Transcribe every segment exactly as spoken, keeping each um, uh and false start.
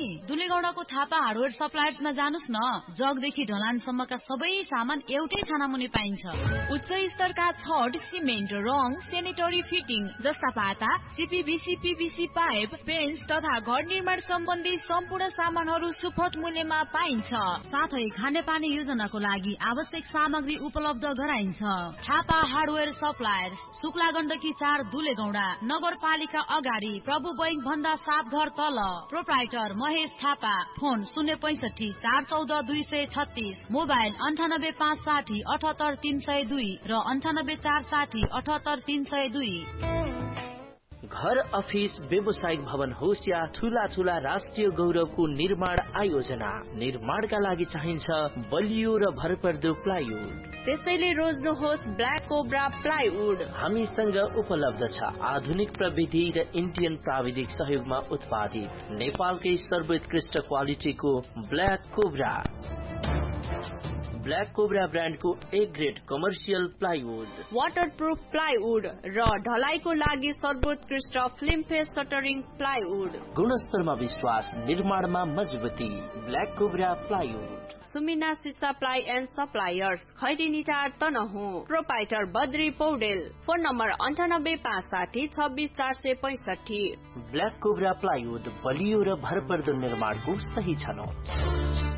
दुलेगौडाको Thapa hardware सप्लायर्समा जानुस् न। जगदेखि ढलानसम्मका सबै सामान एउटै छानामुनि पाइन्छ। उच्च स्तरका छड, सिमेन्ट, रङ, सेनेटरी फिटिङ जस्ता पाता, सीपीभीसी, पीवीसी पाइप, पेन्ट्स तथा घर निर्माण सम्बन्धी सम्पूर्ण सामानहरू सुपथ मूल्यमा पाइन्छ। साथै खानेपानी योजनाको लागि आवश्यक सामग्री उपलब्ध गराइन्छ। थापा हार्डवेयर सप्लायर्स, शुक्ला गण्डकी चार, दुलेगौडा, नगरपालिका अगाडि, प्रभु बैंक भन्दा सात घर तल। प्रोप्राइटर महेश थापा। फोन शून्य पैंसठी चार चौध दुई सय छत्तीस, मोबाइल अन्ठानब्बे पाँच साठी अठहत्तर तीन सय दुई र अन्ठानब्बे चार साठी अठहत्तर तीन सय दुई। घर, अफिस, व्यावसायिक भवन होस् या ठूला ठूला राष्ट्रिय गौरवको निर्माण आयोजना, निर्माणका लागि चाहिन्छ बलियो र भरपर्दो प्लाइवुड। त्यसैले रोज्नुहोस् ब्ल्याक कोब्रा प्लाइवुड। हामीसँग उपलब्ध छ आधुनिक प्रविधि र इन्डियन प्राविधिक सहयोगमा उत्पादित नेपालकै सर्वोत्कृष्ट क्वालिटीको ब्ल्याक कोब्रा। ब्ल्याक कोब्रा ब्रान्डको A grade commercial plywood, waterproof plywood र ढलाईको लागि सर्वोत्कृष्ट फिल्म फेस सटरिङ प्लाइवुड। गुणस्तरमा विश्वास, निर्माणमा मजबुती। Black cobra plywood. सुमिना सिसा ply and suppliers, Khaireni tar Tanahun. Proprietor Badri Paudel. Phone number अन्ठानब्बे पाँच साठी छब्बीस चार सय पैंसठी। ब्ल्याक कोब्रा प्लाइवुड, बलियो र भरपर्दो निर्माणको सही छनौट।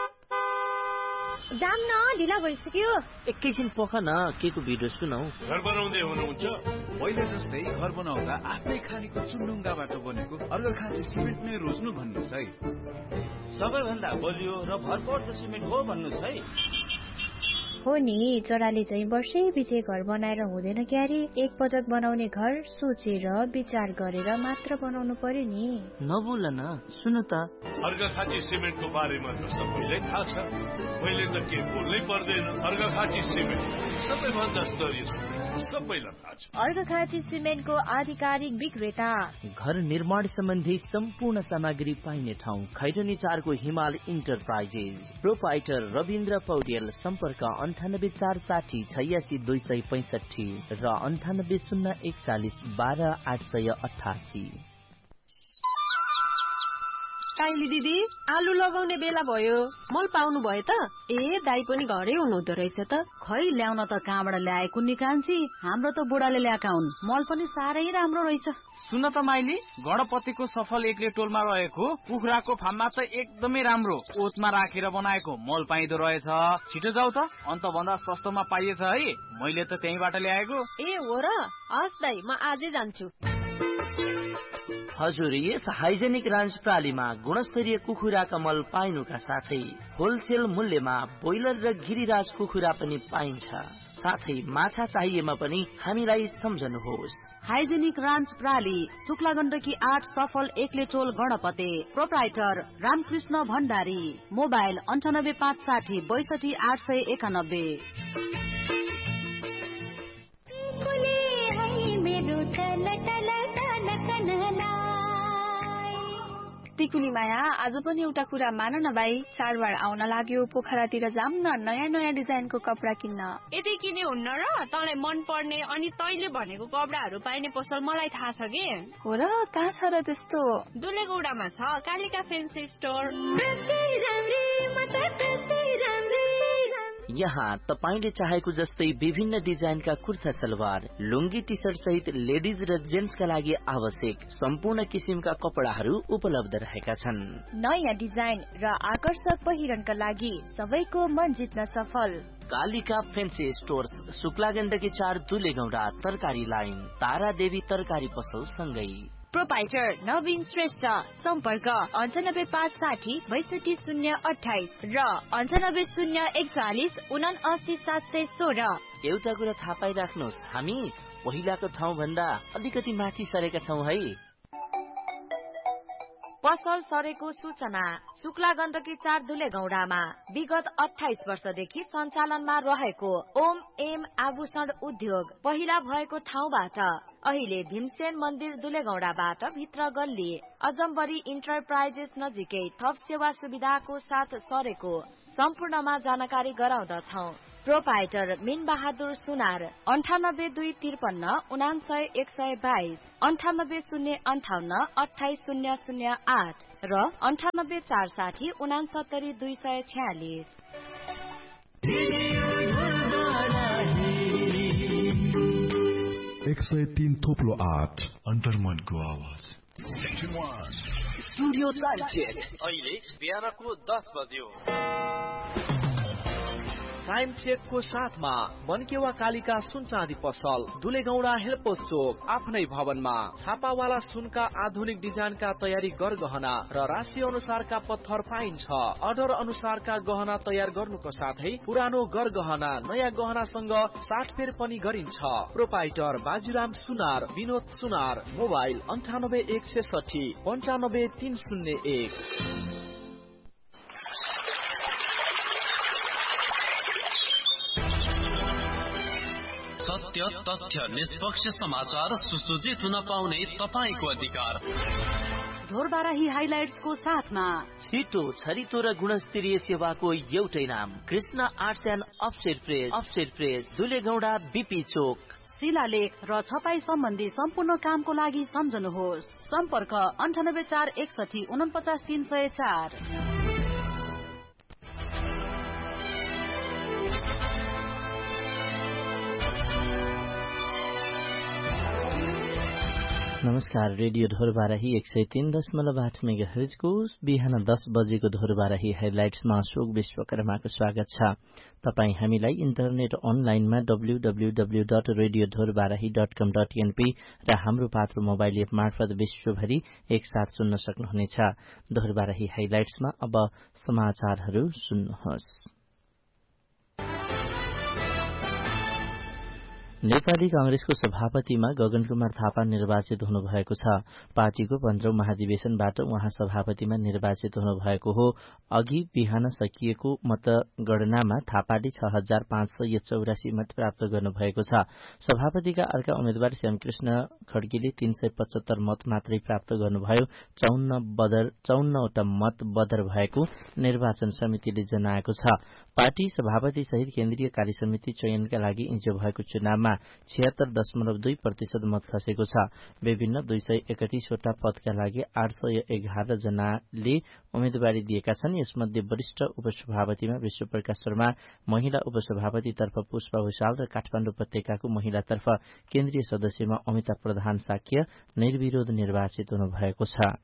जाम न, ढिला भइसक्यो। एकैछिन पख न, के को भिडियो सुनौ। घर बनाउँदै हुनुहुन्छ? पहिले जस्तै घर बनाउँदा आफ्नै खानीको चुनढुङ्गाबाट बनेको अर्घखाँची सिमेन्ट नै रोज्नु भन्नुहोस् है। सबैभन्दा बलियो र भरपर्दो सिमेन्ट हो भन्नुहोस् है। हो नि, चराले चाहिँ वर्षै पछि घर बनाएर हुँदैन क्यारे। एक पटक बनाउने घर सोचेर विचार गरेर मात्र बनाउनु पर्यो नि। नबोल न, सुन त। अर्घखाँची सिमेन्टको बारेमा त सबैलाई थाहा छ, मैले त के बोल्नै पर्दैन। अर्घखाँची सिमेन्ट सबैभन्दा स्तरीय सिमेन्ट, सबैलाई थाहा छ। अर्घखाँची सिमेन्टको आधिकारिक विक्रेता। घर निर्माण सम्बन्धी सम्पूर्ण सामग्री पाइने ठाउँ खैरनी चारको हिमाल इन्टरप्राइजेज। प्रोपाइटर रविन्द्र पौडेल। सम्पर्क अन्ठानब्बे चार साठी छयासी दुई सय पैंसठी र अन्ठानब्बे शून्य एकचालिस बाह्र आठ सय अठासी। काइली दिदी, आलु लगाउने बेला भयो, मल पाउनु भयो त? ए दाई पनि घरै हुनुहुँदो रहेछ त। खै ल्याउन त कहाँबाट ल्याएको निकान्छी, हाम्रो त बुढाले ल्याएका हुन्। मल पनि साह्रै राम्रो रहेछ। सुन त माइली, गणपतिको सफल एकले टोलमा रहेको कुखुराको फार्ममा त एकदमै राम्रो ओतमा राखेर बनाएको मल पाइदो रहेछ। छिटो जाऊ त, अन्त भन्दा सस्तोमा पाइएछ है। मैले त त्यहीबाट ल्याएको। ए हो र? हस् दाई, म आजै जान्छु। हजुर, यस हाइजेनिक रान्च प्रालीमा गुणस्तरीय कुखुराका मल पाइनुका साथै होलसेल मूल्यमा ब्रोइलर र गिरिराज कुखुरा पनि पाइन्छ। साथै माछा चाहिएमा पनि हामीलाई सम्झनुहोस्। हाइजेनिक रान्च प्राली, शुक्ला गण्डकी आठ, सफल एकले टोल गणपते। प्रोप्राइटर रामकृष्ण भण्डारी। मोबाइल अन्ठानब्बे पाँच साठी बैसठी आठ सय एकानब्बे। टिकुली माया, आज पनि एउटा कुरा मान न भाइ, चाडबाड आउन लाग्यो, पोखरातिर जाम न, नयाँ नयाँ डिजाइनको कपडा किन्न। यति किने हुन्न र? तँलाई मन पर्ने अनि तैले भनेको कपडाहरू पाइने पसल मलाई थाहा छ कि। हो र? कहाँ छ र त्यस्तो? दुलेगौडामा छ कालिका फेन्सी स्टोर। यहाँ तपाईले चाहेको जस्तै विभिन्न डिजाइनका कुर्ता सलवार, लुङ्गी, टी सर्ट सहित लेडिज र जेन्ट्सका लागि आवश्यक सम्पूर्ण किसिमका कपडाहरू उपलब्ध रहेका छन्। नयाँ डिजाइन र आकर्षक पहिरनका लागि सबैको मन जित्न सफल। कालिका फेन्सी स्टोर्स, शुक्ला गण्डकी चार, दुलेगौडा। तरकारी लाइन, तारा देवी तरकारी पसल सँगै। प्रोपाइटर नवीन श्रेष्ठ। सम्पर्क अन्ठानब्बे पाँच साठी बैसठी शून्य अठाइस र अन्ठानब्बे शून्य एकचालिस उनासी सात सय सोह्र। एउटा कुरा थाहा पाइराख्नुहोस्, हामी पहिलाको ठाउँ भन्दा अलिकति माथि सरेका छौँ है। पसल सरेको सूचना। शुक्ला गण्डकी चार, दुलेगौडामा विगत अठाइस वर्षदेखि सञ्चालनमा रहेको ओम एम आभूषण उद्योग पहिला भएको ठाउँबाट अहिले भीमसेन मन्दिर दुलेगौडाबाट भित्र गल्ली अजम्बरी इन्टरप्राइजेस नजिकै थप सेवा सुविधाको साथ सरेको सम्पूर्णमा जानकारी गराउँदछौ। प्रोपाइटर मीन बहादुर सुनार अन्ठानब्बे दुई त्रिपन्न उनासय एक सय बाइस अन्ठानब्बे शून्य अन्ठाउन्न अठाइस शून्य शून्य आठ र अन्ठानब्बे चार साठी उनासत्तरी दुई सय छयालिस। एक सय तीन थोप्लो आठ अन्तर्मनको आवाज। स्टुडियो टाइम चेक अहिले बिहानको दस बज्यो। टाइम चेकको साथमा मनकेवा कालिका सुन चाँदी पसल दुलेगौडा हेल्पोस चोक आफ्नै भवनमा छापावाला सुनका आधुनिक डिजाइनका तयारी गरगहना र राशि अनुसारका पत्थर पाइन्छ। अर्डर अनुसारका गहना तयार गर्नुको साथै पुरानो गरगहना नयाँ गहनासँग साटफेर पनि गरिन्छ। प्रोपाइटर बाजीराम सुनार विनोद सुनार मोबाइल अन्ठानब्बे एक छेसठी पन्चानब्बे तीन शून्य एक। सत्य तथ्य निष्पक्ष समाचार सुसज्जित हुन पाउने तपाईको अधिकार। ढोरबाराही हाइलाइट्सको साथमा छिटो छरितो र गुणस्तरीय सेवाको एउटै नाम Krishna arts and offset press. Offset press दुलेगौडा BP चोक। शिलालेख र छपाई सम्बन्धी सम्पूर्ण कामको लागि सम्झनुहोस्। सम्पर्क अन्ठानब्बे चार एकसठी उनपचास तीन सय चार। नमस्कार, रेडियो ढोरबाराही एक सय तीन दशमलव आठ मेगा हर्जको बिहान दस बजेको ढोरबाराही हेडलाइट्समा अशोक विश्वकर्माको स्वागत छ। तपाई हामीलाई इन्टरनेट अनलाइनमा W W W dot radio Dhorbarahi dot कम डट एनपी र हाम्रो पात्रो मोबाइल एप मार्फत विश्वभरि एकसाथ सुन्न सक्नुहुनेछ। ढोरबाराही हाइलाइट्समा अब समाचारहरू सुन्नुहोस्। नेपाली कांग्रेसको सभापतिमा गगन कुमार थापा निर्वाचित हुनुभएको छ। पार्टीको पन्ध्रौं महाधिवेशनबाट उहाँ सभापतिमा निर्वाचित हुनुभएको हो। अघि बिहान सकिएको मतगणनामा थापाले छ हजार पाँच सय चौरासी मत प्राप्त गर्नुभएको छ। सभापतिका अर्का उम्मेद्वार श्यामकृष्ण खड्गीले तीन सय पचहत्तर मत मात्रै प्राप्त गर्नुभयो। चौन्न बदर चौन्नवटा मत बदर भएको निर्वाचन समितिले जनाएको छ। पार्टी सभापति सहित केन्द्रीय कार्य समिति चयनका लागि हिजो भएको चुनावमा छिहत्तर दशमलव दुई प्रतिशत मत खसेको छ। विभिन्न दुई सय एकतीसवटा पदका लागि आठ सय एघार जनाले उम्मेद्वारी दिएका छन्। यसमध्ये वरिष्ठ उपसभापतिमा विश्वप्रकाश शर्मा, महिला उपसभापतितर्फ पुष्पा भूषाल र काठमाडौँ उपत्यकाको महिलातर्फ केन्द्रीय सदस्यमा अमिता प्रधान साक्य निर्विरोध निर्वाचित हुनुभएको छ।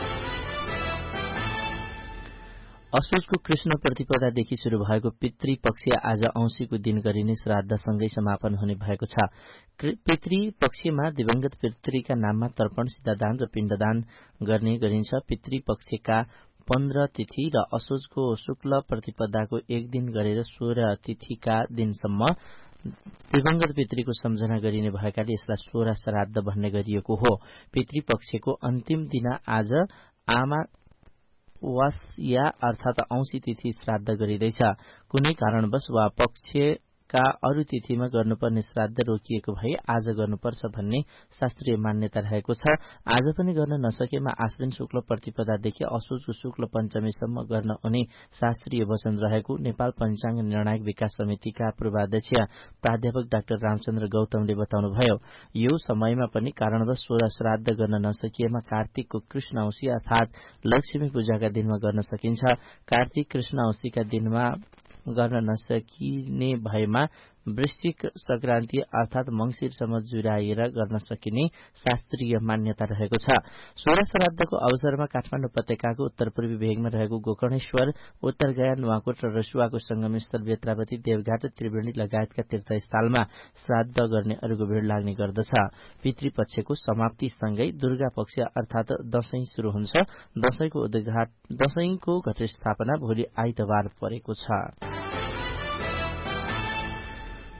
असोजको कृष्ण प्रतिपदादेखि शुरू भएको पितृपक्ष आज औँसीको दिन गरिने श्राद्धसँगै समापन हुने भएको छ। पितृपक्षमा दिवंगत पितृका नाममा तर्पण, सिद्धादान र पिण्डदान गर्ने गरिन्छ। पितृपक्षका पन्ध्र तिथि र असोजको शुक्ल प्रतिपदाको एक दिन गरेर सोह्र तिथिका दिनसम्म दिवंगत पितृको सम्झना गरिने भएकाले यसलाई सोह्र श्राद्ध भन्ने गरिएको हो। पितृपक्षको अन्तिम दिन आज आमा वास्या अर्थात औँसी तिथि श्राद्ध गरिँदैछ। कुनै कारणवश वा पक्षका अरू तिथिमा गर्नुपर्ने श्राद्ध रोकिएको भए आज गर्नुपर्छ भन्ने शास्त्रीय मान्यता रहेको छ। आज पनि गर्न नसकेमा आश्विन शुक्ल प्रतिपदादेखि असोजको शुक्ल पञ्चमीसम्म गर्न हुने शास्त्रीय वचन रहेको नेपाल पञ्चाङ्ग निर्णायक विकास समितिका पूर्वाध्यक्ष प्राध्यापक डाक्टर रामचन्द्र गौतमले बताउनुभयो। यो समयमा पनि कारणवश सोह्र श्राद्ध गर्न नसकिएमा कार्तिकको कृष्ण औँसी अर्थात लक्ष्मी पूजाका दिनमा गर्न सकिन्छ। कार्तिक कृष्ण औँसीका दिनमा गर्न नसकिने भएमा वृश्चिक संक्रान्ति अर्थात मंगिरसम्म जुराएर गर्न सकिने शास्त्रीय मान्यता रहेको छ। सोह्र श्राद्धको अवसरमा काठमाडौँ उपत्यकाको उत्तर पूर्वी भेगमा रहेको गोकर्णेश्वर, उत्तरगया, नुवाकोट र रसुवाको संगमस्थल बेत्रावती, देवघाट, त्रिवेणी लगायतका तीर्थस्थलमा श्राद्ध गर्ने अरूको भीड़ लाग्ने गर्दछ। पितृपक्षको समाप्तिसँगै दुर्गा पक्ष अर्थात दशैं शुरू हुन्छ। दशैंको उद्घाट दशैंको घटस्थापना भोलि आइतबार परेको छ।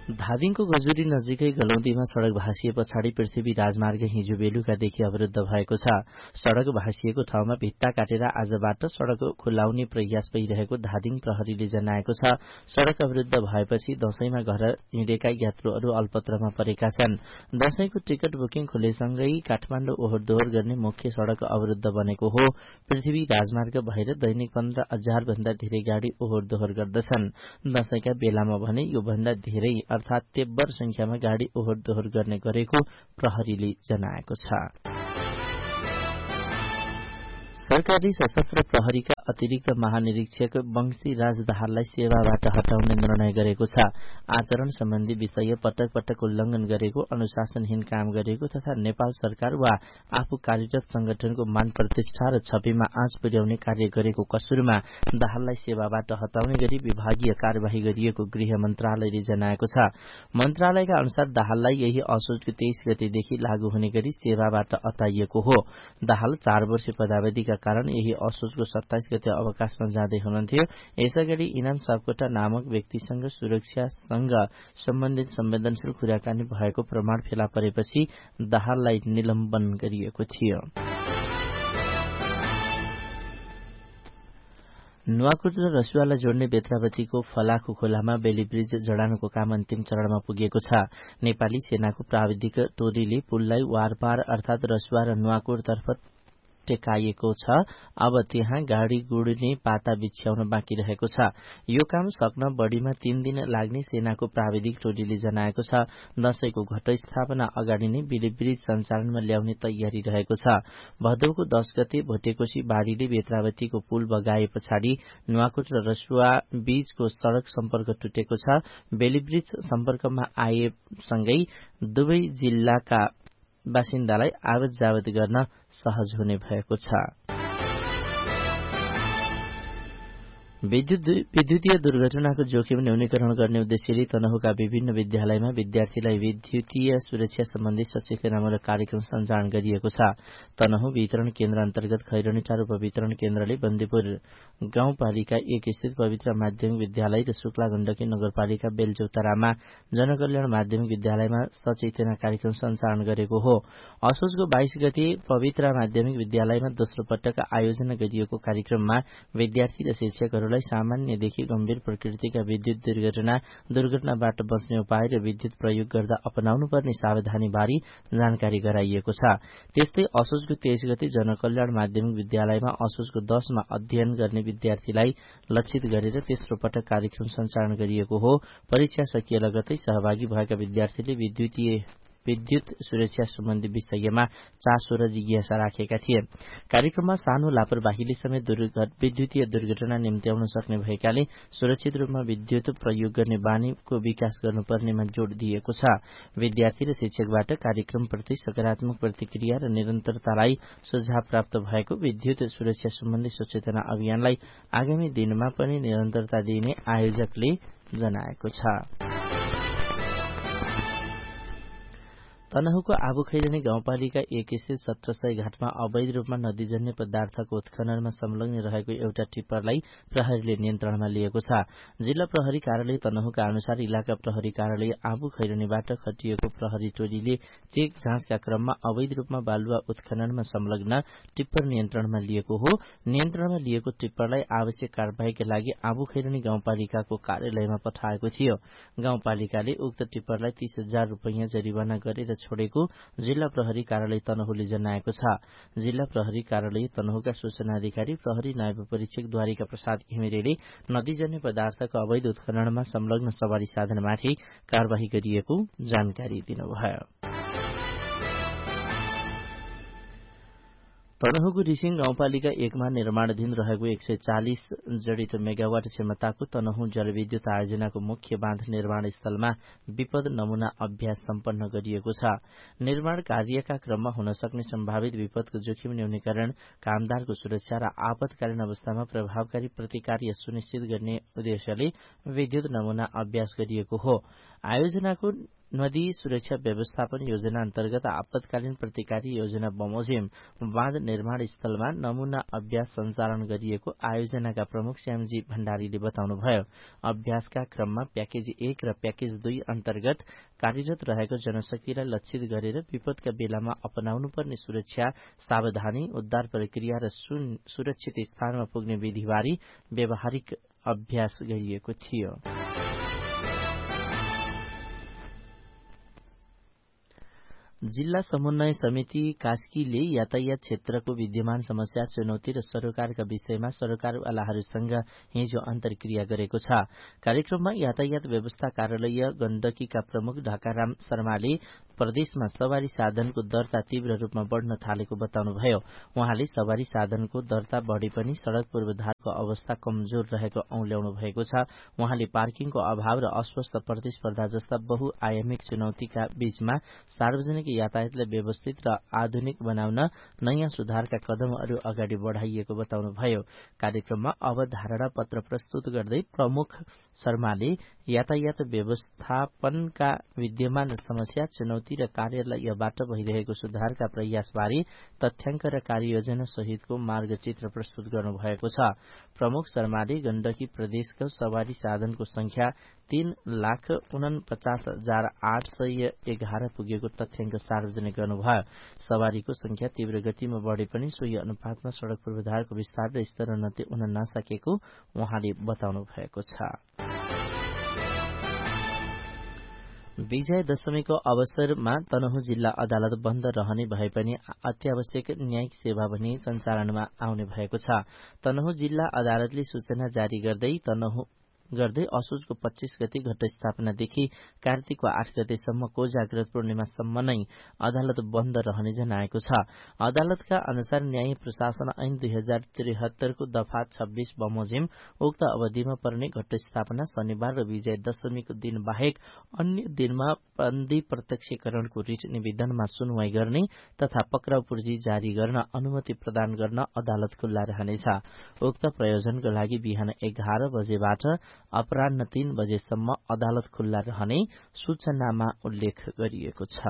धादिङको गजुरी नजिकै गलौदीमा सड़क भाँसिए पछाडि पृथ्वी राजमार्ग हिजो बेलुकादेखि अवरुद्ध भएको छ। सड़क भाँसिएको ठाउँमा भित्ता काटेर आजबाट सड़क खुलाउने प्रयास भइरहेको धादिङ प्रहरीले जनाएको छ। सड़क अवरुद्ध भएपछि दशैंमा घर हिँडेका यात्रुहरू अल्पत्रमा परेका छन्। दशैंको टिकट बुकिङ खुलेसँगै काठमाडौँ ओहोर दोहोर गर्ने मुख्य सड़क अवरुद्ध बनेको हो। पृथ्वी राजमार्ग भएर दैनिक पन्ध्र हजार भन्दा धेरै गाड़ी ओहोर दोहोर गर्दछन्। दशैंका बेलामा भने यो भन्दा धेरै अर्थात तेब्बर संख्यामा गाड़ी ओहोर दोहोर गर्ने गरेको प्रहरीले जनाएको छ। सरकारले सशस्त्र प्रहरीका अतिरिक्त महानिरीक्षक वंशी राज दाहाललाई सेवाबाट हटाउने निर्णय गरेको छ। आचरण सम्बन्धी विषय पटक पटक उल्लंघन गरेको, अनुशासनहीन काम गरेको तथा नेपाल सरकार वा आफू कार्यरत संगठनको मान प्रतिष्ठा र छविमा आँच पुर्याउने कार्य गरेको कसुरमा दाहाललाई सेवाबाट हटाउने गरी विभागीय कार्यवाही गरिएको गृह मन्त्रालयले जनाएको छ। मन्त्रालयका अनुसार दाहाललाई यही असोजको तेइस गतेदेखि लागू हुने गरी सेवाबाट हटाइएको हो। दाहाल चार वर्ष पदावधिका कारण यही असोजको सत्ताइस गते अवकाशमा जाँदै हुनुहुन्थ्यो। यसअघि इनाम सापकोटा नामक व्यक्तिसँग सुरक्षासँग सम्बन्धित संवेदनशील कुराकानी भएको प्रमाण फेला परेपछि दाहाललाई निलम्बन गरिएको थियो। नुवाकोट र रसुवालाई जोड्ने बेत्रावतीको फलाखु खोलामा बेली ब्रिज जडानको काम अन्तिम चरणमा पुगेको छ। नेपाली सेनाको प्राविधिक टोलीले पुललाई वारपार अर्थात रसुवा र नुवाकोट तर्फ टेकाइएको छ। अब त्यहाँ गाड़ी गुड्ने पाता बिछ्याउन बाँकी रहेको छ। यो काम सक्न बढ़ीमा तीन दिन लाग्ने सेनाको प्राविधिक टोलीले जनाएको छ। दशैंको घटस्थापना अगाडि नै बेली ब्रिज सञ्चालनमा ल्याउने तयारी रहेको छ। भदौको दश गते भोटेकोशी बाढ़ीले बेत्रावतीको पुल बगाए पछाडि नुवाकोट र रसुवा बीचको सड़क सम्पर्क टुटेको छ। बेली ब्रिज सम्पर्कमा आएसँगै दुवै जिल्लाका बासिन्दालाई आवत जावत गर्न सहज हुने भएको छ। विद्युतीय दुर्घटनाको जोखिम न्यूनीकरण गर्ने उद्देश्यले तनहुका विभिन्न विद्यालयमा विद्यार्थीलाई विद्युतीय सुरक्षा सम्बन्धी सचेतनामूलक कार्यक्रम सञ्चालन गरिएको छ। तनहु वितरण केन्द्र अन्तर्गत खैरनीटार उपवितरण केन्द्रले बन्दीपुर गाउँपालिका एक स्थित पवित्र माध्यमिक विद्यालय र शुक्ला गण्डकी नगरपालिका बेलचौतारामा जनकल्याण माध्यमिक विद्यालयमा सचेतना कार्यक्रम सञ्चालन गरेको हो। असोजको बाइस गते पवित्र माध्यमिक विद्यालयमा दोस्रो पटक आयोजना गरिएको कार्यक्रममा विद्यार्थी र शिक्षकहरू सामान्यदेखि गम्भीर प्रकृतिका विद्युत दुर्घटना, दुर्घटनाबाट बच्ने उपाय र विद्युत प्रयोग गर्दा अपनाउनु पर्ने सावधानी बारे जानकारी गराइएको छ। त्यस्तै असोजको तेइस गते जनकल्याण माध्यमिक विद्यालयमा असोजको दशमा अध्ययन गर्ने विद्यार्थीलाई लक्षित गरेर तेस्रो पटक कार्यक्रम सञ्चालन गरिएको हो। परीक्षा सकिए लगतै सहभागी भएका विद्यार्थीले विद्युतीय विद्युत सुरक्षा सम्बन्धी विषयमा चासो र जिज्ञासा राखेका थिए। कार्यक्रममा सानो लापरवाहीले समेत विद्युतीय दुर्घटना निम्त्याउन सक्ने भएकाले सुरक्षित रूपमा विद्युत प्रयोग गर्ने बानीको विकास गर्नुपर्नेमा जोड़ दिएको छ। विद्यार्थी र शिक्षकबाट कार्यक्रमप्रति सकारात्मक प्रतिक्रिया र निरन्तरतालाई सुझाव प्राप्त भएको विद्युत सुरक्षा सम्बन्धी सचेतना अभियानलाई आगामी दिनमा पनि निरन्तरता दिने आयोजकले जनाएको छ। तनहुको आबुखैरनी गाउँपालिका एक स्थित सत्र सय घाटमा अवैध रूपमा नदीजन्य पदार्थको उत्खननमा संलग्न रहेको एउटा टिप्परलाई प्रहरीले नियन्त्रणमा लिएको छ। जिल्ला प्रहरी कार्यालय तनहुका अनुसार इलाका प्रहरी कार्यालय आबुखैरनीबाट खटिएको प्रहरी टोलीले चेक जाँचका क्रममा अवैध रूपमा बालुवा उत्खननमा संलग्न टिप्पर नियन्त्रणमा लिएको हो। नियन्त्रणमा लिएको टिप्परलाई आवश्यक कार्यवाहीका लागि आबुखैरनी गाउँपालिकाको कार्यालयमा पठाएको थियो। गाउँपालिकाले उक्त टिप्परलाई तीस हजार रूपियाँ जरिवाना गरेर छोडेको जिल्ला प्रहरी कार्यालय तनहुले जनाएको छ। जिल्ला प्रहरी कार्यालय तनहुका सूचना अधिकारी प्रहरी नायब परीक्षक द्वारिका प्रसाद घिमिरेले नदीजन्य पदार्थको अवैध उत्खननमा संलग्न सवारी साधनमाथि कार्यवाही गरिएको जानकारी दिनुभयो। तनहुको रिसिङ गाउँपालिका एकमा निर्माणाधीन रहेको एक सय चालिस जडित मेगावाट क्षमताको तनहु जलविद्युत आयोजनाको मुख्य बाँध निर्माण स्थलमा विपद नमूना अभ्यास सम्पन्न गरिएको छ। निर्माण कार्यका क्रममा हुन सक्ने सम्भावित विपदको जोखिम न्यूनीकरण, कामदारको सुरक्षा र आपतकालीन अवस्थामा प्रभावकारी प्रतिकार सुनिश्चित गर्ने उद्देश्यले विद्युत नमूना अभ्यास गरिएको हो। आयोजनाको नदी सुरक्षा व्यवस्थापन योजना अन्तर्गत आपतकालीन प्रतिकारी योजना बमोजिम बाँध निर्माण स्थलमा नमूना अभ्यास सञ्चालन गरिएको आयोजनाका प्रमुख श्यामजी भण्डारीले बताउनुभयो। अभ्यासका क्रममा प्याकेज एक र प्याकेज दुई अन्तर्गत कार्यरत रहेको जनशक्तिलाई लक्षित गरेर विपदका बेलामा अपनाउनुपर्ने सुरक्षा सावधानी उद्धार प्रक्रिया र सुरक्षित स्थानमा पुग्ने विधिबारे व्यावहारिक अभ्यास गरिएको थियो। जिल्ला समन्वय समिति कास्कीले यातायात क्षेत्रको विद्यमान समस्या चुनौती र सरोकारका विषयमा सरोकारवालाहरूसँग हिजो अन्तर्क्रिया गरेको छ। कार्यक्रममा यातायात व्यवस्था कार्यालय गण्डकीका प्रमुख ढाकाराम शर्माले प्रदेशमा सवारी साधनको दरता तीव्र रूपमा बढ़न थालेको बताउनुभयो। उहाँले सवारी साधनको दरता बढ़े पनि सड़क पूर्वाधारको अवस्था कमजोर रहेको औल्याउनु भएको छ। उहाँले पार्किङको अभाव र अस्वस्थ प्रतिस्पर्धा जस्ता बहुआयामिक चुनौतीका बीचमा सार्वजनिक यातायातलाई व्यवस्थित र आधुनिक बनाउन नयाँ सुधारका कदमहरू अगाडि बढ़ाइएको बताउनुभयो। कार्यक्रममा अवधारणा पत्र प्रस्तुत गर्दै प्रमुख शर्माले यातायात व्यवस्थापनका विद्यमान समस्या चुनौती र कार्यालयबाट भइरहेको सुधारका प्रयासबारे तथ्याङ्क र कार्ययोजना सहितको मार्गचित्र प्रस्तुत गर्नुभएको छ। प्रमुख शर्माले गण्डकी प्रदेशको सवारी साधनको संख्या तीन लाख उनपचास हजार आठ सय एघार पुगेको तथ्याङ्क सार्वजनिक गर्नुभयो। सवारीको संख्या तीव्र गतिमा बढ़े पनि सोही अनुपातमा सड़क पूर्वाधारको विस्तार र स्तरोन्नति हुन नसकेको उहाँले बताउनु भएको छ। विजय दशमीको अवसरमा तनहुँ जिल्ला अदालत बन्द रहने भए पनि अत्यावश्यक न्यायिक सेवा भने सञ्चालनमा आउने भएको छ। तनहुँ जिल्ला अदालतले सूचना जारी गर्दै तनहुँ गर्दै असोजको पच्चीस गते घटस्थापनादेखि कार्तिकको आठ गतेसम्म कोजाग्रत पूर्णिमासम्म नै अदालत बन्द रहने जनाएको छ। अदालतका अनुसार न्याय प्रशासन ऐन दुई हजार त्रिहत्तरको दफा छब्बीस बमोजिम उक्त अवधिमा पर्ने घटस्थापना शनिबार र विजय दशमीको दिन बाहेक अन्य दिनमा बन्दी प्रत्यक्षीकरणको रिट निवेदनमा सुनवाई गर्ने तथा पक्राउ पूर्जी जारी गर्न अनुमति प्रदान गर्न अदालत खुल्ला रहनेछ। उक्त प्रयोजनको लागि बिहान एघार बजेबाट अपराह्न तीन बजेसम्म अदालत खुल्ला रहने सूचनामा उल्लेख गरिएको छ।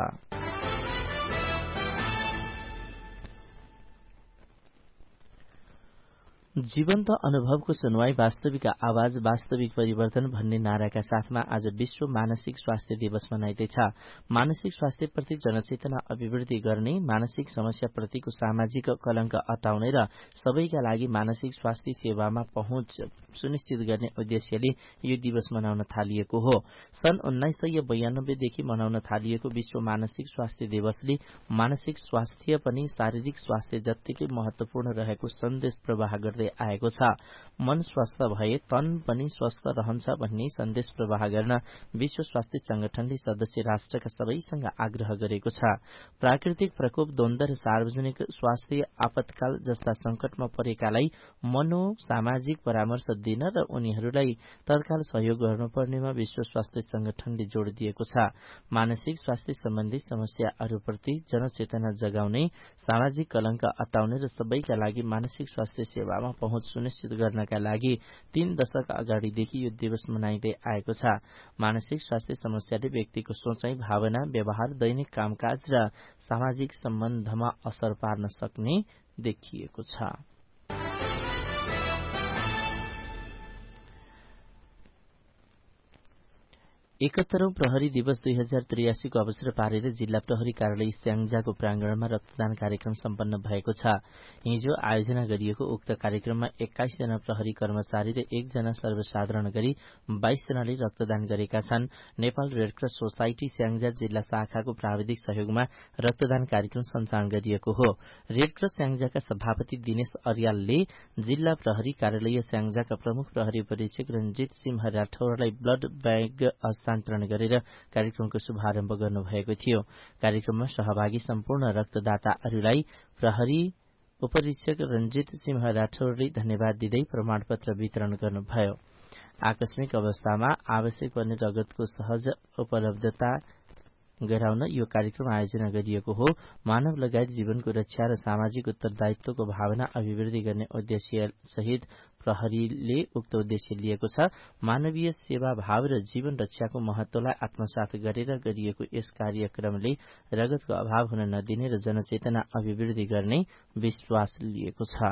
जीवन्त अनुभवको सुनवाई वास्तविक आवाज वास्तविक परिवर्तन भन्ने नाराका साथमा आज विश्व मानसिक स्वास्थ्य दिवस मनाइँदैछ। मानसिक स्वास्थ्यप्रति जनचेतना अभिवृद्धि गर्ने, मानसिक समस्याप्रतिको सामाजिक कलंक हटाउने र सबैका लागि मानसिक स्वास्थ्य सेवामा पहुँच सुनिश्चित गर्ने उद्देश्यले यो दिवस मनाउन थालिएको हो। सन् उन्नाइस सय बयानब्बेदेखि मनाउन थालिएको विश्व मानसिक स्वास्थ्य दिवसले मानसिक स्वास्थ्य पनि शारीरिक स्वास्थ्य जत्तिकै महत्वपूर्ण रहेको सन्देश प्रवाह गर्दै आएको छ। मन स्वस्थ भए तन पनि स्वस्थ रहन्छ भन्ने सन्देश प्रवाह गर्न विश्व स्वास्थ्य संगठनले सदस्य राष्ट्रका सबैसँग आग्रह गरेको छ। प्राकृतिक प्रकोप, द्वन्द र सार्वजनिक स्वास्थ्य आपतकाल जस्ता संकटमा परेकालाई मनोसामाजिक परामर्श दिन र उनीहरूलाई तत्काल सहयोग गर्नुपर्नेमा विश्व स्वास्थ्य संगठनले जोड़ दिएको छ। मानसिक स्वास्थ्य सम्बन्धी समस्याहरूप्रति जनचेतना जगाउने, सामाजिक कलंक हटाउने र सबैका लागि मानसिक स्वास्थ्य सेवामा पहुँच सुनिश्चित गर्नका लागि तीन दशक अगाडिदेखि यो दिवस मनाइँदै आएको छ। मानसिक स्वास्थ्य समस्याले व्यक्तिको सोचाइ, भावना, व्यवहार, दैनिक कामकाज र सामाजिक सम्बन्धमा असर पार्न सक्ने देखिएको छ। एकहत्तरौं प्रहरी दिवस दुई हजार त्रियासीको अवसर पारेर जिल्ला प्रहरी कार्यालय स्याङ्जाको प्रांगणमा रक्तदान कार्यक्रम सम्पन्न भएको छ। हिजो आयोजना गरिएको उक्त कार्यक्रममा एक्काइस जना प्रहरी कर्मचारी र एकजना सर्वसाधारण गरी बाइस जनाले रक्तदान गरेका छन्। नेपाल रेडक्रस सोसाइटी स्याङ्जा जिल्ला शाखाको प्राविधिक सहयोगमा रक्तदान कार्यक्रम सञ्चालन गरिएको हो। रेडक्रस स्याङ्जाका सभापति दिनेश अर्यालले जिल्ला प्रहरी कार्यालय स्याङ्जाका प्रमुख प्रहरी परीक्षक रञ्जित सिंह राठौरलाई ब्लड ब्याग हस्तान्तरण गरेर कार्यक्रमको शुभारम्भ गर्नुभएको थियो। कार्यक्रममा सहभागी सम्पूर्ण रक्तदाताहरूलाई प्रहरी उपरीक्षक रञ्जित सिंह राठौरले धन्यवाद दिँदै प्रमाणपत्र वितरण गर्नुभयो। आकस्मिक अवस्थामा आवश्यक पर्ने रगतको सहज उपलब्धता गराउन यो कार्यक्रम आयोजना गरिएको हो। मानव लगायत जीवनको रक्षा र सामाजिक उत्तरदायित्वको भावना अभिवृद्धि गर्ने उद्देश्य सहित प्रहरीले उक्त उद्देश्य लिएको छ। मानवीय सेवा भाव र जीवन रक्षाको महत्वलाई आत्मसात गरेर गरिएको यस कार्यक्रमले रगतको अभाव हुन नदिने र जनचेतना अभिवृद्धि गर्ने विश्वास लिएको छ।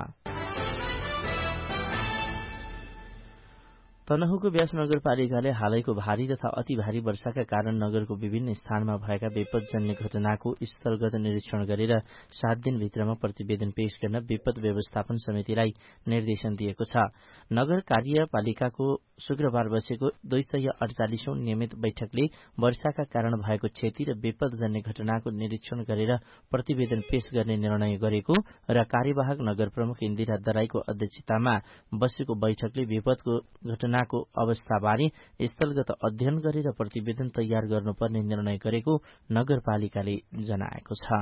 तनहुँको व्यास नगरपालिकाले हालैको भारी तथा अति भारी वर्षाका कारण नगरको विभिन्न स्थानमा भएका विपदजन्य घटनाको स्थलगत निरीक्षण गरेर सात दिनभित्रमा प्रतिवेदन पेश गर्न विपद व्यवस्थापन समितिलाई निर्देशन दिएको छ। नगर कार्यपालिकाको शुक्रबार बसेको दुई सय अडचालिसौं नियमित बैठकले वर्षाका कारण भएको क्षति र विपदजन्य घटनाको निरीक्षण गरेर प्रतिवेदन पेश गर्ने निर्णय गरेको र कार्यवाहक नगर प्रमुख इन्दिरा दराईको अध्यक्षतामा बसेको बैठकले विपदको घटनाको अवस्थाबारे स्थलगत अध्ययन गरेर प्रतिवेदन तयार गर्नुपर्ने निर्णय गरेको नगरपालिकाले जनाएको छ।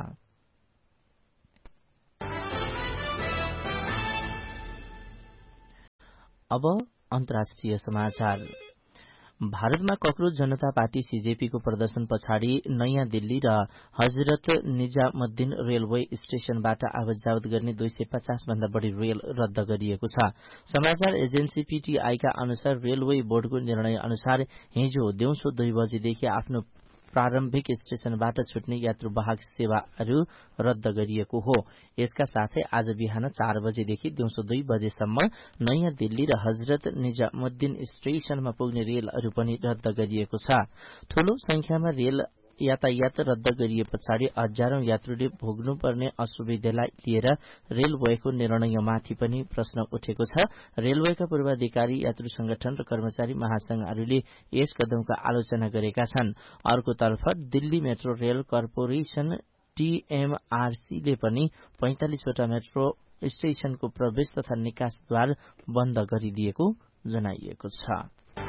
अब अन्तर्राष्ट्रिय समाचार। भारतमा कक्रोच जनता पार्टी सीजेपीको प्रदर्शन पछाडि नयाँ दिल्ली र हजरत निजामुद्दिन रेलवे स्टेशनबाट आवतजावत गर्ने दुई सय पचास भन्दा बढ़ी रेल रद्द गरिएको छ। समाचार एजेन्सी पीटीआईका अनुसार रेलवे बोर्डको निर्णय अनुसार हिजो दिउँसो दुई बजेदेखि आफ्नो प्रारम्भिक स्टेशनबाट छुट्ने यात्रुवाहक सेवाहरू रद्द गरिएको हो। यसका साथै आज बिहान चार बजेदेखि दिउँसो दुई बजेसम्म नयाँ दिल्ली र हजरत निजामुद्दिन स्टेशनमा पुग्ने रेलहरू पनि रद्द गरिएको छ। ठूलो संख्यामा रेल यातायात रद्द गरिए पछाडि हजारौं यात्रुले भोग्नुपर्ने असुविधालाई लिएर रेलवेको निर्णयमाथि पनि प्रश्न उठेको छ। रेलवेका पूर्वाधिकारी, यात्रु संगठन र कर्मचारी महासंघहरूले यस कदमको आलोचना गरेका छन्। अर्कोतर्फ दिल्ली मेट्रो रेल कर्पोरेशन टीएमआरसीले पनि पैंतालिसवटा मेट्रो स्टेशनको प्रवेश तथा निकासद्वार बन्द गरिदिएको जनाइएको छ।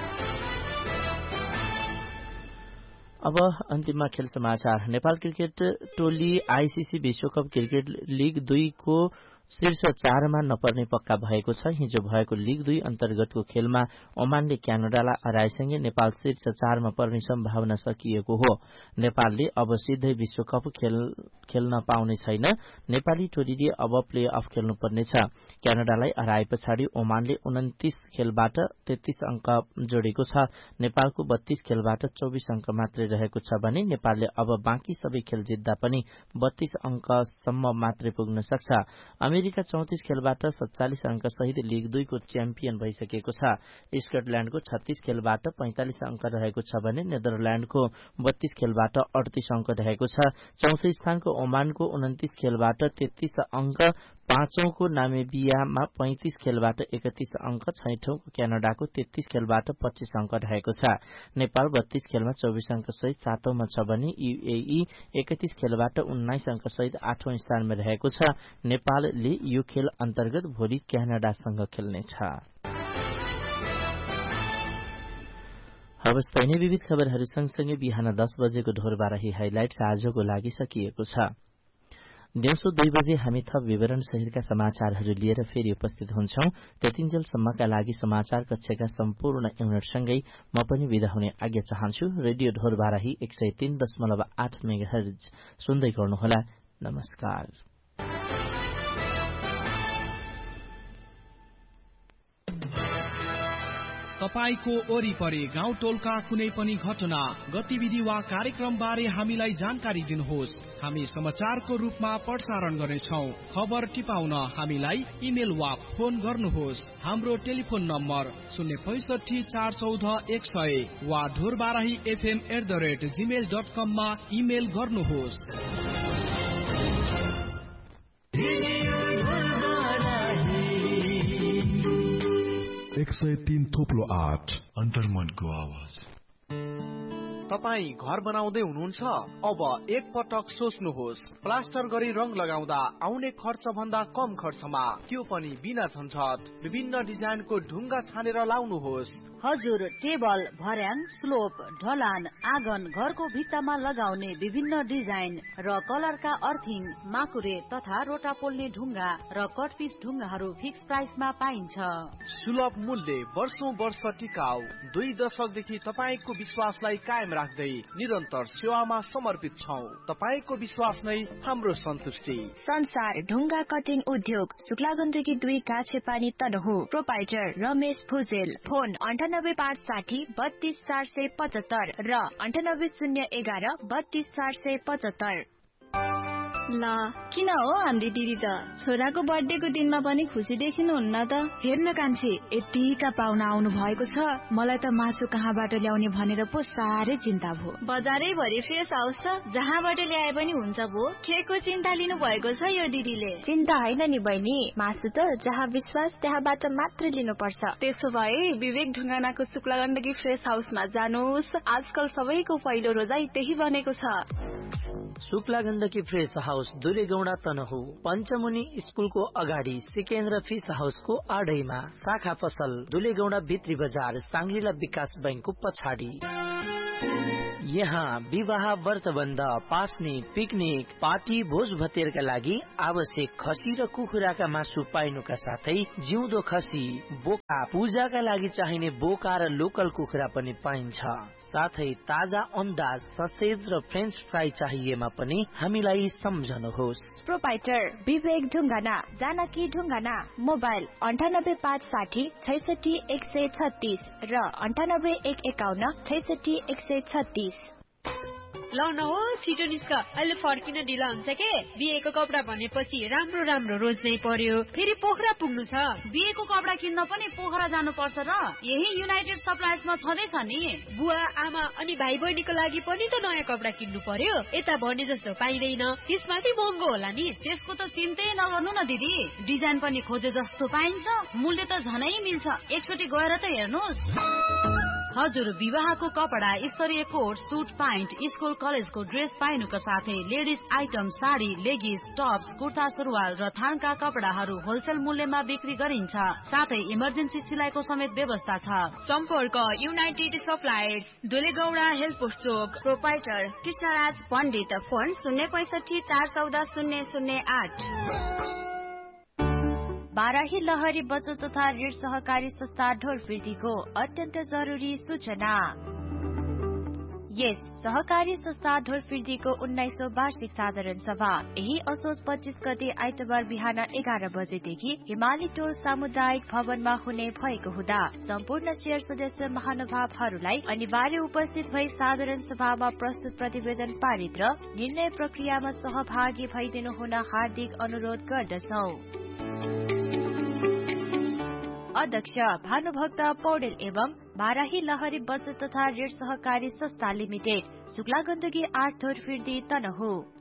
अब अन्तिममा खेल समाचार। नेपाल क्रिकेट टोली आईसीसी विश्वकप क्रिकेट लीग दुई को शीर्ष चारमा नपर्ने पक्का भएको छ। हिजो भएको लीग दुई अन्तर्गतको खेलमा ओमानले क्यानाडालाई हराएसँगै नेपाल शीर्ष चारमा पर्ने सम्भावना सकिएको हो। नेपालले अब सिधै विश्वकप खेल खेल्न पाउने छैन। नेपाली टोलीले अब प्ले अफ खेल्नुपर्नेछ। क्यानाडालाई हराए पछाडि ओमानले उन्तिस खेलबाट तेत्तीस अंक जोडेको छ। नेपालको बत्तीस खेलबाट चौबीस अंक मात्रै रहेको छ भने नेपालले अब बाँकी सबै खेल जित्दा पनि बत्तीस अंकसम्म मात्रै पुग्न सक्छ। अमेरिका चौतिस खेलबाट सत्तालिस अंक सहित लीग दुई को च्याम्पियन भइसकेको छ। स्कटल्याण्डको छत्तीस खेलबाट पैंतालिस अंक रहेको छ भने नेदरल्याण्डको बत्तीस खेलबाट अडतीस अंक रहेको छ। चौथो स्थानको ओमानको उन्तिस खेलबाट तेत्तीस अंक, पाँचौंको नामिबियामा पैंतीस खेलबाट एकतीस अंक, छैठौंको क्यानाडाको तेत्तीस खेलबाट पच्चीस अंक रहेको छ। नेपाल बत्तीस खेलमा चौबीस अंक सहित सातौंमा छ भने यूएई एकतीस खेलबाट उन्नाइस अंक सहित आठौं स्थानमा रहेको छ। नेपालले यो खेल अन्तर्गत भोलि क्यानाडासँग खेल्नेछ। हवस् त, यिनै विविध खबरहरू सँगसँगै बिहान दस बजेको ढोरबाराही हाइलाइट्स आजको लागि सकिएको छ। दिउँसो दुई बजे हामी थप विवरण सहितका समाचारहरू लिएर फेरि उपस्थित हुन्छौं। त्यतिन्जेलसम्मका लागि समाचार कक्षका सम्पूर्ण युनिटसँगै म पनि विदा हुने आज्ञा चाहन्छु। रेडियो ढोरबाराही एक सय तीन दशमलव आठ मेगाहर्ज सुन्दै गर्नुहोला। नमस्कार। तपाईको वरिपरि गाउँ टोलका कुनै पनि घटना, गतिविधि वा कार्यक्रम बारे हामीलाई जानकारी दिनुहोस्। हामी समाचारको रूपमा प्रसारण गर्नेछौं। खबर टिपाउन हामीलाई इमेल वा फोन गर्नुहोस्। हाम्रो टेलिफोन नम्बर शून्य पैंसठी चार चौध एक सय वा Dhorbarahi FM at the rate Gmail dot कममा इमेल गर्नुहोस्। एक सय तीन थोप्लो आठ अन्तर्मनको आवाज। तपाई घर बनाउँदै हुनुहुन्छ? अब एक पटक सोच्नुहोस्। प्लास्टर गरी रङ लगाउँदा आउने खर्च भन्दा कम खर्चमा, त्यो पनि बिना झन्झट, विभिन्न डिजाइनको ढुङ्गा छानेर लाउनुहोस्। हजुर, टेबल, भर्याङ, स्लोप, ढलान, आँगन, घरको भित्तामा लगाउने विभिन्न डिजाइन र कलरका अर्थिङ, माकुरे तथा रोटा पोल्ने ढुङ्गा र कटपिस ढुङ्गाहरू फिक्स प्राइसमा पाइन्छ। सुलभ मूल्य, वर्षौं वर्ष टिकाउ, दुई दशकदेखि तपाईको विश्वासलाई कायम राख्दै निरन्तर सेवामा समर्पित छौं। तपाईको विश्वास नै हाम्रो सन्तुष्टि। संसार ढुङ्गा कटिङ उद्योग शुक्ला गण्डकी दुई काछे पानी तनहु। प्रोपाइटर रमेश भुजेल। फोन अन्ठानब्बे पाँच साठी बत्तीस चार सय पचहत्तर र अन्ठानब्बे शून्य एघार बत्तीस चार सय पचहत्तर। ल किन हो हाम्रो दिदी त छोराको बर्थडेको दिनमा पनि खुसी देखिनुहुन्न त। हेर्न कान्छी यतिका पाहुना आउनु भएको छ, मलाई त मासु कहाँबाट ल्याउने भनेर पो साह्रै चिन्ता भयो। बजारै भरि फ्रेस हाउस त जहाँबाट ल्याए पनि हुन्छ भो। केको चिन्ता लिनु भएको छ यो दिदीले। चिन्ता होइन नि बहिनी, मासु त जहाँ विश्वास त्यहाँबाट मात्र लिनु पर्छ। त्यसो भए विवेक ढुङ्गानाको शुक्ला गण्डकी फ्रेस हाउसमा जानुहोस्। आजकल सबैको पहिलो रोजाइ त्यही बनेको छ। Shukla Gandaki fresh house दुलेगौडा Tanahun. पञ्चमुनि स्कुलको अगाडि सिकेन्द्र फिस हाउसको आडैमा। शाखा पसल दुलेगौडा भित्री बजार साङ्ग्रिला विकास बैंकको पछाडि। यहाँ विवाह व्रतबन्ध पास्ने पिकनिक पार्टी भोज भतेरका लागि आवश्यक खसी र कुखुराका मासु पाइनुका साथै जिउँदो खसी बोका पूजाका लागि चाहिने बोका र लोकल कुखुरा पनि पाइन्छ। साथै ताजा अन्डा ससेज र फ्रेन्च फ्राई चाहिएमा पनि हामीलाई सम्झनुहोस्। प्रोपाइटर विवेक ढुङ्गाना जानकी ढुङ्गाना। मोबाइल अन्ठानब्बे पाँच साठी छैसठी एक सय छत्तीस र अन्ठानब्बे एक एकाउन्न छैसठी एक सय छत्तीस। ल न हो छिटो निस्क, अहिले फर्किन ढिला हुन्छ के। बिहेको कपडा भनेपछि राम्रो राम्रो रोज्नै पर्यो, फेरि पोखरा पुग्नु छ। बिहेको कपडा किन्न पनि पोखरा जानु पर्छ र यही युनाइटेड सप्लायर्समा छँदैछ नि। बुवा आमा अनि भाइ बहिनीको लागि पनि त नयाँ कपडा किन्नु पर्यो, यता भने जस्तो पाइँदैन, त्यसमाथि महँगो होला नि। त्यसको त चिन्तै नगर्नु न दिदी, डिजाइन पनि खोजे जस्तो पाइन्छ, मूल्य त झनै मिल्छ। एकचोटि गएर त हेर्नुहोस्। हजुर विवाहको कपडा स्तरीय कोट सुट प्यान्ट स्कुल कलेजको ड्रेस पाइनुका साथै ladies item sari लेगिस Tops kurta सुरुवाल र थानका कपडाहरू होलसेल मूल्यमा बिक्री गरिन्छ। साथै इमर्जेन्सी सिलाइको समेत व्यवस्था छ। सम्पर्क युनाइटेड सप्लायर्स दुलेगौडा हेल्थ पोस्ट चोक। प्रोपाइटर कृष्णराज पण्डित। फोन शून्य पैसठी चार चौध शून्य शून्य आठ। बाराही लहरी बचत तथा ऋण सहकारी संस्था ढोरफिर्दीको अत्यन्त जरुरी सूचना। यस सहकारी संस्था ढोरफिर्दीको उन्नाइसौं वार्षिक साधारण सभा यही असोज पच्चीस गते आइतबार बिहान एघार बजेदेखि हिमाली टोल सामुदायिक भवनमा हुने भएको हुँदा सम्पूर्ण शेयर सदस्य महानुभावहरूलाई अनिवार्य उपस्थित भई साधारण सभामा प्रस्तुत प्रतिवेदन पारित र निर्णय प्रक्रियामा सहभागी भइदिनु हुन हार्दिक अनुरोध गर्दछौ। अध्यक्ष भानुभक्त पौडेल एवं बाराही लहरी बचत तथा ऋण सहकारी संस्था लिमिटेड शुक्ला गण्डकी आठ ढोरफिर्दी तनहु।